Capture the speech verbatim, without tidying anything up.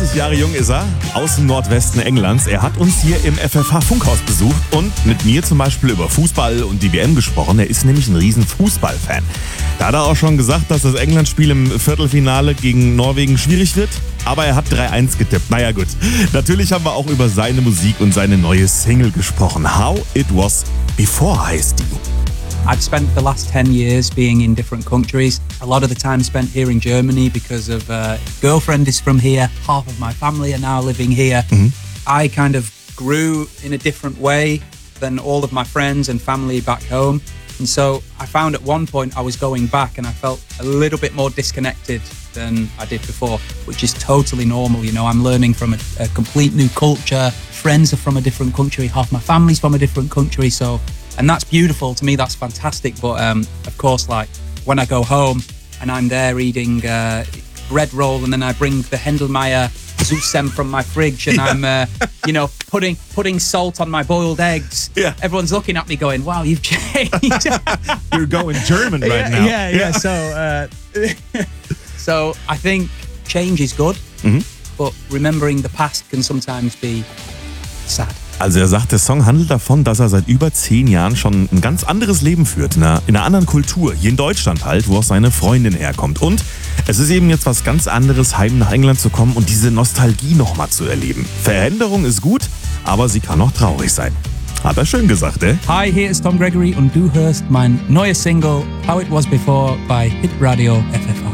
vierundzwanzig Jahre jung ist er, aus dem Nordwesten Englands. Er hat uns hier im F F H-Funkhaus besucht und mit mir zum Beispiel über Fußball und die W M gesprochen. Er ist nämlich ein riesen Fußballfan. Da hat er auch schon gesagt, dass das England-Spiel im Viertelfinale gegen Norwegen schwierig wird. Aber er hat drei eins getippt. Naja gut. Natürlich haben wir auch über seine Musik und seine neue Single gesprochen. How It Was Before heißt die. I've spent the last ten years being in different countries. A lot of the time spent here in Germany because of uh, girlfriend is from here. Half of my family are now living here. Mm-hmm. I kind of grew in a different way than all of my friends and family back home. And so I found at one point I was going back and I felt a little bit more disconnected than I did before, which is totally normal. You know, I'm learning from a, a complete new culture. Friends are from a different country. Half my family's from a different country. So, and that's beautiful. To me, that's fantastic. But um, of course, like when I go home and I'm there eating uh, bread roll and then I bring the Händelmeier Zusem from my fridge and yeah. I'm, uh, you know, putting putting salt on my boiled eggs. Yeah. Everyone's looking at me going, wow, you've changed. You're going German right yeah, now. Yeah, yeah. yeah. So, uh, so I think change is good, mhm. but remembering the past can sometimes be sad. Also er sagt, der Song handelt davon, dass er seit über zehn Jahren schon ein ganz anderes Leben führt, in einer, in einer anderen Kultur, hier in Deutschland halt, wo auch seine Freundin herkommt. Und es ist eben jetzt was ganz anderes, heim nach England zu kommen und diese Nostalgie nochmal zu erleben. Veränderung ist gut, aber sie kann auch traurig sein. Hat er schön gesagt, eh? Hi, hier ist Tom Gregory und du hörst mein neues Single How It Was Before bei Hit Radio F F H.